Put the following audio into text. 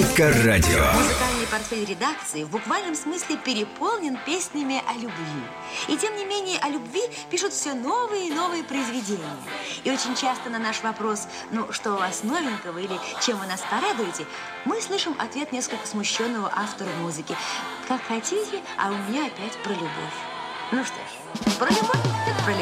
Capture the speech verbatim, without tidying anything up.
Элька-радио. Музыкальный портфель редакции в буквальном смысле переполнен песнями о любви. И тем не менее о любви пишут все новые и новые произведения. И очень часто на наш вопрос: ну, что у вас новенького или чем вы нас порадуете, мы слышим ответ несколько смущенного автора музыки: как хотите, а у меня опять про любовь. Ну что ж, про любовь так про любовь.